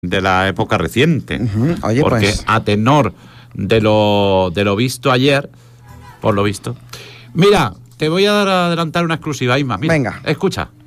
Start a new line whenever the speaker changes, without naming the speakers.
de la época reciente.
Oye,
porque
pues...
a tenor de lo visto ayer, por lo visto... Mira, te voy a adelantar una exclusiva, Isma. Mira,
venga.
Escucha.